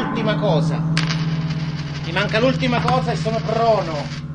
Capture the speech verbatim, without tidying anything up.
l'ultima cosa. Mi manca l'ultima cosa e sono prono.